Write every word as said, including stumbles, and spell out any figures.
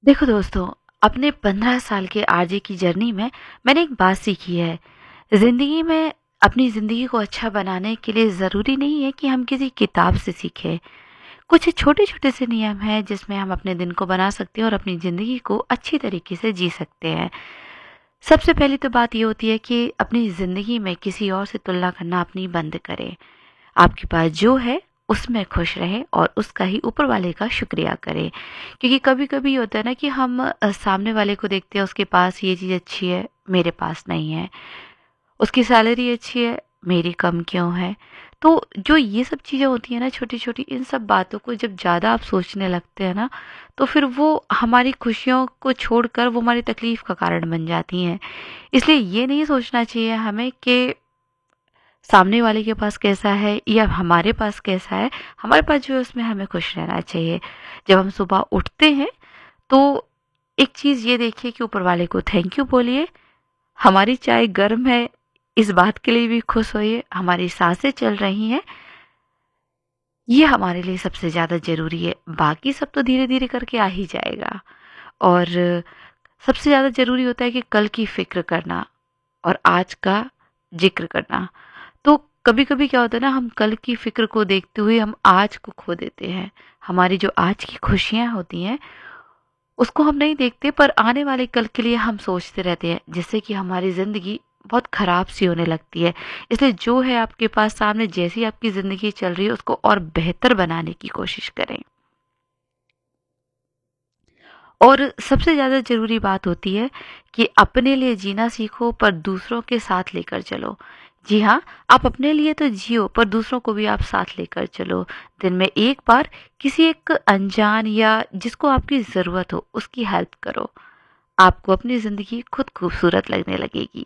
देखो दोस्तों, अपने पंद्रह साल के आरजे की जर्नी में मैंने एक बात सीखी है। ज़िंदगी में अपनी ज़िंदगी को अच्छा बनाने के लिए ज़रूरी नहीं है कि हम किसी किताब से सीखें। कुछ छोटे-छोटे से नियम हैं जिसमें हम अपने दिन को बना सकते हैं और अपनी ज़िंदगी को अच्छी तरीके से जी सकते हैं। सबसे पहली तो बात ये होती है कि अपनी ज़िंदगी में किसी और से तुलना करना अपनी बंद करें। आपके पास जो है उसमें खुश रहें और उसका ही ऊपर वाले का शुक्रिया करें। क्योंकि कभी-कभी ये होता है ना कि हम अ, सामने वाले को देखते हैं, उसके पास ये चीज़ अच्छी है, मेरे पास नहीं है। उसकी सैलरी अच्छी है, मेरी कम क्यों है? तो जो ये सब चीज़ें होती हैं ना छोटी-छोटी, इन सब बातों को जब ज़्यादा आप सोचने लगते हैं ना, तो फिर वो हमारी खुशियों को छोड़कर वो हमारी तकलीफ़ का कारण बन जाती हैं। इसलिए ये नहीं सोचना चाहिए हमें कि सामने वाले के पास कैसा है या हमारे पास कैसा है, हमारे पास जो है उसमें हमें खुश रहना चाहिए। जब हम सुबह उठते हैं तो एक चीज़ ये देखिए कि ऊपर वाले को थैंक यू बोलिए, हमारी चाय गर्म है इस बात के लिए भी खुश होइए, हमारी सांसें चल रही हैं, ये हमारे लिए सबसे ज़्यादा ज़रूरी है। बाकी सब तो धीरे-धीरे करके आ ही जाएगा। और सबसे ज़्यादा ज़रूरी होता है कि कल की फ़िक्र करना और आज का ज़िक्र करना। तो कभी-कभी क्या होता है ना, हम कल की फ़िक्र को देखते हुए हम आज को खो देते हैं। हमारी जो आज की खुशियाँ होती हैं, उसको हम नहीं देखते पर आने वाले कल के लिए हम सोचते रहते हैं, जिससे कि हमारी ज़िंदगी बहुत ख़राब-सी होने लगती है। इसलिए जो है आपके पास सामने, जैसी आपकी ज़िंदगी चल रही है, उसको और बेहतर बनाने की कोशिश करें। और सबसे ज़्यादा ज़रूरी बात होती है कि अपने लिए जीना सीखो पर दूसरों के साथ लेकर चलो। जी हाँ, आप अपने लिए तो जियो पर दूसरों को भी आप साथ लेकर चलो। दिन में एक बार किसी एक अनजान या जिसको आपकी ज़रूरत हो उसकी हेल्प करो। आपको अपनी ज़िंदगी खुद खूबसूरत लगने लगेगी।